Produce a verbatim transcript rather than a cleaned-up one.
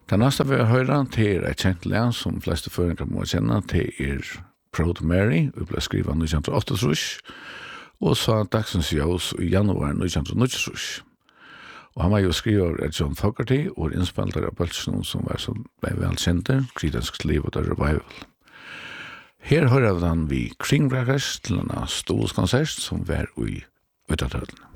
Den neste vi har hørt til er et kjent lær som fleste føringer må kjenne til er Proud Mary, vi ble skrivet nitton åttiåtte, og så Dagsens Ljós i januar nitton nittiotre. Og han var jo skriver av John Fogerty og innspillet av bølsen som var så velkjente, Creedence Live og The Revival. Her hører han vi Kringbrackers til en stolskonsert som var i Utatølen.